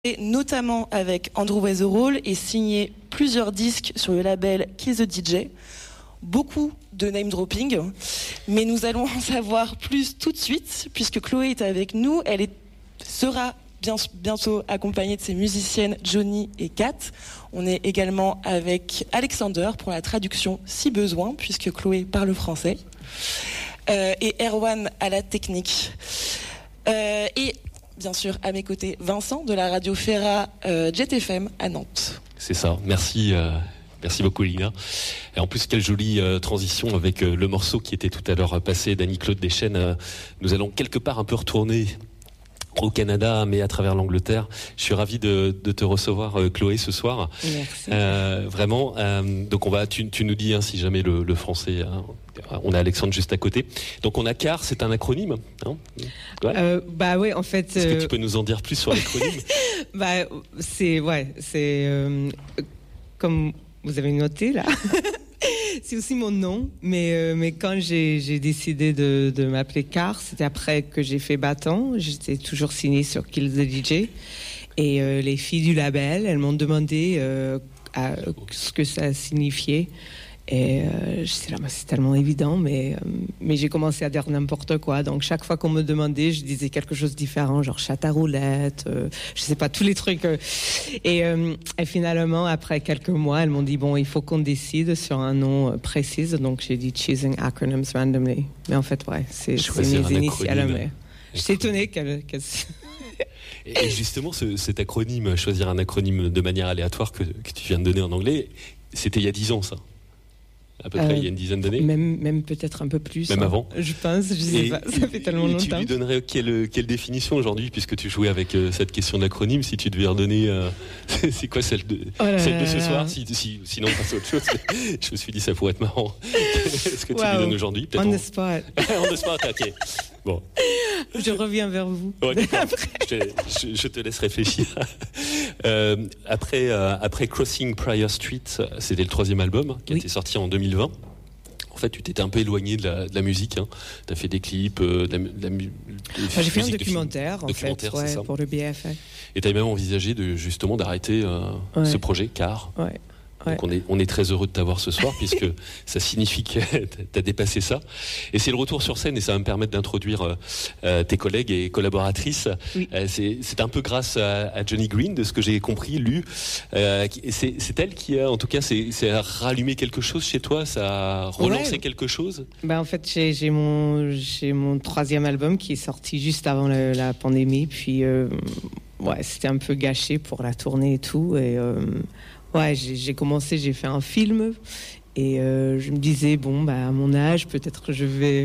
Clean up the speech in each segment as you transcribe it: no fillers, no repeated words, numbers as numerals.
Et notamment avec Andrew Weatherall et signé plusieurs disques sur le label Kill the DJ. Beaucoup de name dropping, mais nous allons en savoir plus tout de suite puisque Chloé est avec nous. Elle sera bientôt accompagnée de ses musiciennes Johnny et Kat. On est également avec Alexander pour la traduction si besoin puisque Chloé parle français et Erwan à la technique. Et bien sûr, à mes côtés, Vincent de la radio Ferra Jet FM à Nantes. C'est ça, merci beaucoup Lina. Et en plus, quelle jolie transition avec le morceau qui était tout à l'heure passé d'Annie-Claude Deschênes. Nous allons quelque part un peu retourner au Canada, mais à travers l'Angleterre. Je suis ravi de te recevoir, Chloé, ce soir. Merci. Vraiment. Donc tu nous dis si jamais le français. On a Alexandre juste à côté. Donc on a CAR, c'est un acronyme. Ouais. Bah ouais, en fait. Est-ce que tu peux nous en dire plus sur l'acronyme? Bah c'est comme vous avez noté là. C'est aussi mon nom, mais quand j'ai décidé de m'appeler Car, c'était après que j'ai fait Bâton. J'étais toujours signée sur Kill the DJ. Et les filles du label, elles m'ont demandé ce que ça signifiait. Et j'étais là, c'est tellement évident, mais j'ai commencé à dire n'importe quoi. Donc chaque fois qu'on me demandait, je disais quelque chose de différent, genre chatte à roulette, je sais pas, tous les trucs. Et finalement, après quelques mois, elles m'ont dit, bon, il faut qu'on décide sur un nom précis. Donc j'ai dit choosing acronyms randomly. Mais en fait, ouais, c'est mes initiales. Mais j'étais étonnée qu'elle Et justement, cet acronyme, choisir un acronyme de manière aléatoire que tu viens de donner en anglais, c'était il y a 10 ans, ça? À peu près, il y a une dizaine d'années. Même peut-être un peu plus. Même avant. Je pense, je sais pas. Ça fait tellement longtemps. Tu lui donnerais quelle définition aujourd'hui, puisque tu jouais avec cette question d'acronyme, si tu devais redonner, c'est quoi celle de ce soir, sinon on passe à autre chose. Je me suis dit ça pourrait être marrant. Est-ce que tu lui donnes aujourd'hui? On the spot. On the spot, ok. Bon. Je reviens vers vous. Ouais, je te laisse réfléchir. Après Crossing Prior Street, c'était le 3e album qui a été sorti en 2020. En fait, tu t'étais un peu éloigné de la musique. Tu as fait des clips, j'ai fait un documentaire, en fait, pour le BFF. Et tu as même envisagé justement d'arrêter ce projet, Car. Ouais. Ouais. Donc on est très heureux de t'avoir ce soir puisque ça signifie que t'as dépassé ça. Et c'est le retour sur scène et ça va me permettre d'introduire tes collègues et collaboratrices. Oui. C'est un peu grâce à Johnny Green, de ce que j'ai compris, lu. C'est elle qui a, en tout cas, c'est rallumé quelque chose chez toi, ça a relancé quelque chose. Bah en fait, j'ai mon 3e album qui est sorti juste avant la pandémie. Puis c'était un peu gâché pour la tournée et tout. Et j'ai fait un film et je me disais, bon, à mon âge, peut-être je vais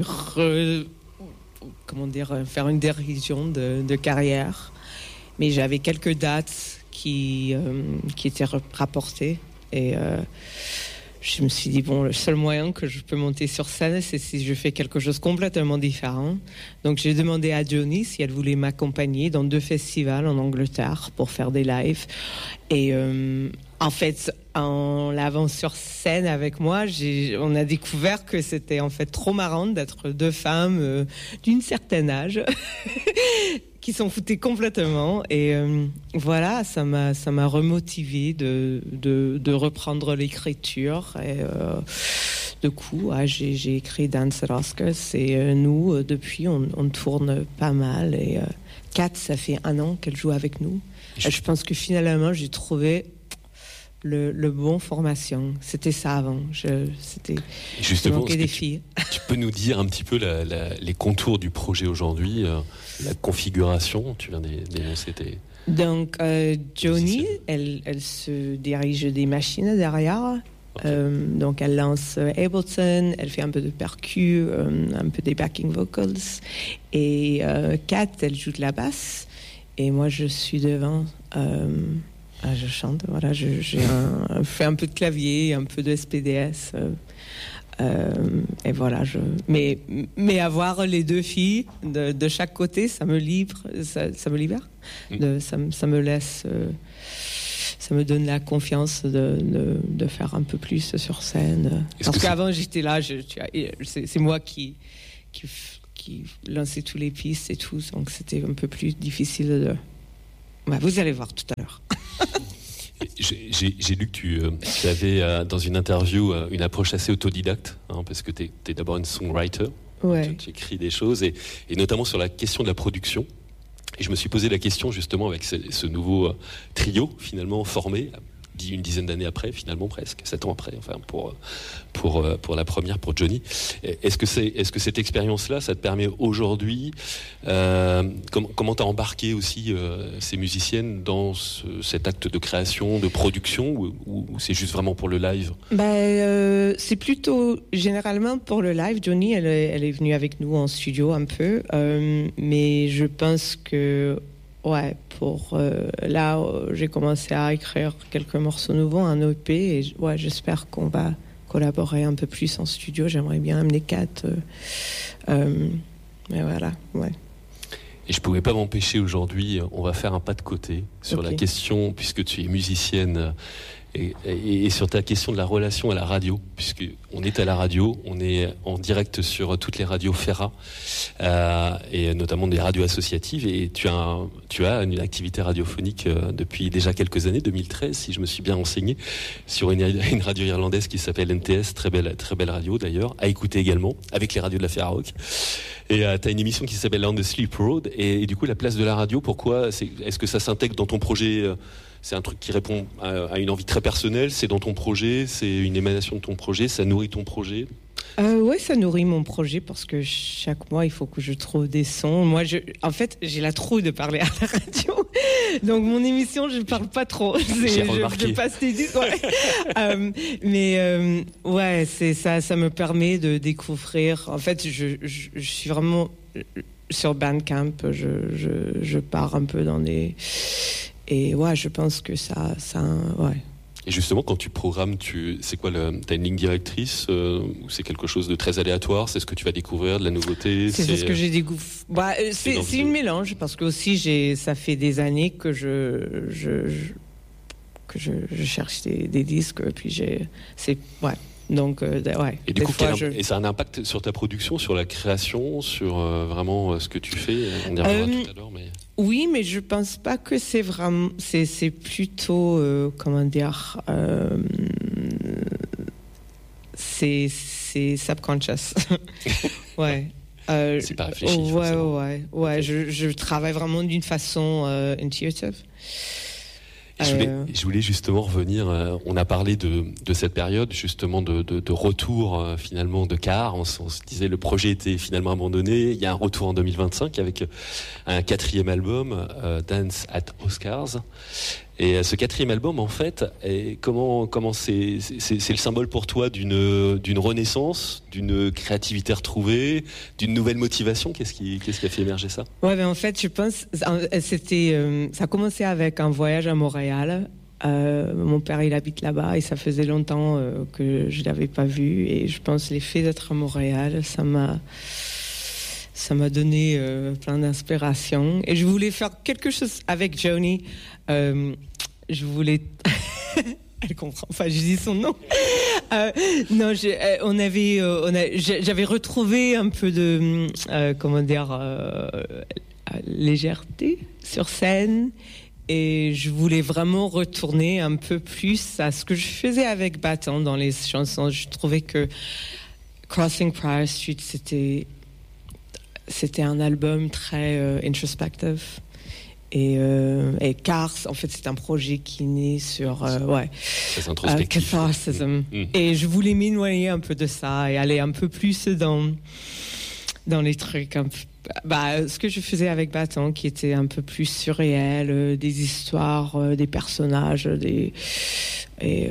faire une dérision de carrière. Mais j'avais quelques dates qui étaient rapportées et je me suis dit, bon, le seul moyen que je peux monter sur scène, c'est si je fais quelque chose complètement différent. Donc j'ai demandé à Johnny si elle voulait m'accompagner dans 2 festivals en Angleterre pour faire des lives. Et en fait, en l'avant sur scène avec moi, on a découvert que c'était en fait trop marrant d'être 2 femmes d'une certaine âge qui s'en foutaient complètement. Et voilà, ça m'a remotivée de reprendre l'écriture. Et du coup, j'ai écrit Dance at Oscars. Et nous, depuis, on tourne pas mal. Et Kat, ça fait 1 an qu'elle joue avec nous. Je pense que finalement, j'ai trouvé le bon formation. C'était ça avant. Justement, des filles. Tu peux nous dire un petit peu les contours du projet aujourd'hui, la configuration, tu viens d'énoncer tes... Donc, Johnny, elle se dirige des machines derrière. Okay. Donc, elle lance Ableton, elle fait un peu de percu, un peu des backing vocals. Et Kat, elle joue de la basse. Et moi, je suis devant... je chante, voilà, j'ai fait un peu de clavier, un peu de SPDS, et voilà. Mais avoir les 2 filles de chaque côté, ça me libère, ça me laisse, ça me donne la confiance de faire un peu plus sur scène. Parce qu'avant j'étais là, c'est moi qui lançais tous les pistes et tout, donc c'était un peu plus difficile Vous allez voir tout à l'heure. J'ai lu que tu avais dans une interview une approche assez autodidacte, parce que tu es d'abord une songwriter, tu écris des choses, et notamment sur la question de la production. Et je me suis posé la question justement avec ce nouveau trio finalement formé une dizaine d'années après, finalement presque 7 ans après, enfin pour la première, pour Johnny. Est-ce que cette expérience-là, ça te permet aujourd'hui, comment t'as embarqué aussi ces musiciennes dans cet acte de création, de production, ou c'est juste vraiment pour le live? C'est plutôt généralement pour le live. Johnny, elle est venue avec nous en studio un peu, mais je pense que là, j'ai commencé à écrire quelques morceaux nouveaux, un EP, et j'espère qu'on va collaborer un peu plus en studio. J'aimerais bien amener Kat. Mais voilà, Et je pouvais pas m'empêcher aujourd'hui, on va faire un pas de côté sur la question, puisque tu es musicienne, et sur ta question de la relation à la radio, puisque on est à la radio, on est en direct sur toutes les radios Ferra, et notamment des radios associatives, et tu as une activité radiophonique depuis déjà quelques années, 2013 si je me suis bien renseigné, sur une radio irlandaise qui s'appelle NTS, très belle radio d'ailleurs, à écouter également, avec les radios de la Ferra Rock. Et tu as une émission qui s'appelle On the Sleep Road, et du coup la place de la radio, pourquoi est-ce que ça s'intègre dans ton projet? C'est un truc qui répond à une envie très personnelle, c'est dans ton projet, c'est une émanation de ton projet, ça nourrit ton projet? Oui, ça nourrit mon projet parce que chaque mois, il faut que je trouve des sons. Moi, en fait, j'ai la trouille de parler à la radio. Donc, mon émission, je ne parle pas trop. Je passe des disques. Mais ça me permet de découvrir. En fait, je suis vraiment sur Bandcamp. Je pars un peu dans des... Et je pense que ça. Et justement, quand tu programmes, c'est quoi, t'as une ligne directrice ou c'est quelque chose de très aléatoire? C'est ce que tu vas découvère, de la nouveauté? C'est ce que j'ai découvert. C'est une mélange, parce que aussi ça fait des années que je cherche des disques, puis Donc, Et du coup, et ça a un impact sur ta production, sur la création, sur vraiment ce que tu fais? On y reviendra tout à l'heure, mais... Oui, mais je pense pas que c'est vraiment... C'est plutôt... c'est subconscious. C'est pas réfléchi. Je travaille vraiment d'une façon intuitive. Je voulais justement revenir, on a parlé de cette période justement de retour finalement de Car, on se disait le projet était finalement abandonné, il y a un retour en 2025 avec un 4e album, Dance at Oscars. Et ce 4e album, en fait, comment c'est le symbole pour toi d'une renaissance, d'une créativité retrouvée, d'une nouvelle motivation? Qu'est-ce qui a fait émerger ça? En fait, je pense ça a commencé avec un voyage à Montréal. Mon père, il habite là-bas et ça faisait longtemps que je l'avais pas vu. Et je pense l'effet d'être à Montréal, ça m'a donné plein d'inspiration. Et je voulais faire quelque chose avec Johnny. Je voulais... Elle comprend pas, je dis son nom. J'avais retrouvé un peu de... légèreté sur scène. Et je voulais vraiment retourner un peu plus à ce que je faisais avec Bâton dans les chansons. Je trouvais que Crossing Prior Street, c'était un album très introspectif. Et Cars, en fait, c'est un projet qui naît sur catharsis. Et je voulais m'éloigner un peu de ça et aller un peu plus dans les trucs un peu, ce que je faisais avec Bâton, qui était un peu plus surréel, des histoires, des personnages, et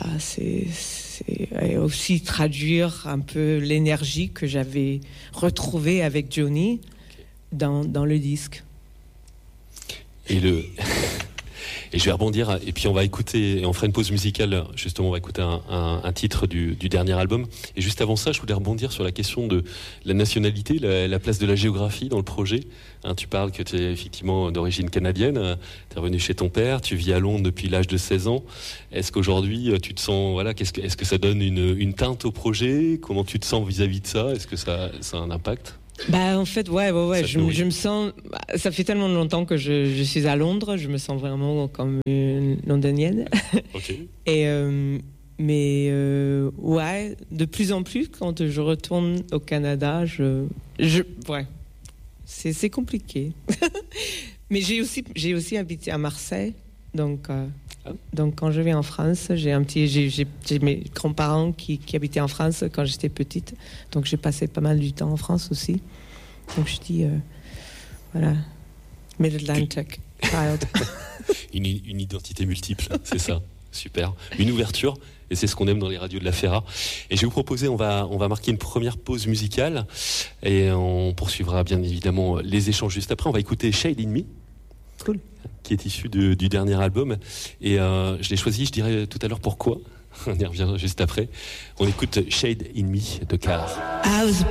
aussi traduire un peu l'énergie que j'avais retrouvée avec Johnny dans le disque. Et je vais rebondir, et puis on va écouter, et on fera une pause musicale, justement, on va écouter un titre du dernier album. Et juste avant ça, je voulais rebondir sur la question de la nationalité, la place de la géographie dans le projet. Tu parles que tu es effectivement d'origine canadienne, tu es revenu chez ton père, tu vis à Londres depuis l'âge de 16 ans. Est-ce qu'aujourd'hui, tu te sens, est-ce que ça donne une teinte au projet? Comment tu te sens vis-à-vis de ça? Est-ce que ça a un impact? En fait, ouais. Je me sens. Ça fait tellement longtemps que je suis à Londres. Je me sens vraiment comme une londonienne. Ok. Ouais, de plus en plus, quand je retourne au Canada, ouais, c'est compliqué. Mais j'ai aussi habité à Marseille, donc quand je vais en France, j'ai mes grands-parents qui habitaient en France quand j'étais petite, donc j'ai passé pas mal du temps en France aussi. Donc je dis, voilà, Mid-Atlantic child. Une identité multiple, c'est ça. Super. Une ouverture, et c'est ce qu'on aime dans les radios de la Ferra. Et je vais vous proposer, on va marquer une première pause musicale, et on poursuivra bien évidemment les échanges juste après. On va écouter Shade in Me. Cool. Qui est issu du dernier album. Et je l'ai choisi, je dirais tout à l'heure pourquoi. On y revient juste après. On écoute Shade in Me de Car. I was